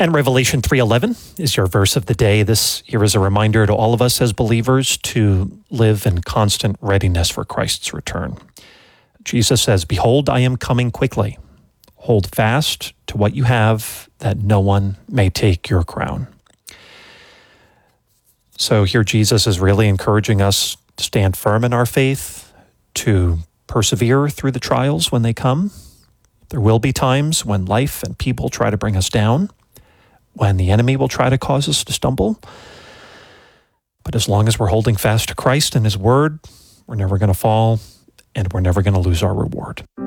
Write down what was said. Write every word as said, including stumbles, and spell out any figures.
And Revelation three eleven is your verse of the day. This here is a reminder to all of us as believers to live in constant readiness for Christ's return. Jesus says, "Behold, I am coming quickly. Hold fast to what you have, that no one may take your crown." So here Jesus is really encouraging us to stand firm in our faith, to persevere through the trials when they come. There will be times when life and people try to bring us down, when the enemy will try to cause us to stumble. But as long as we're holding fast to Christ and His Word, we're never going to fall, and we're never going to lose our reward.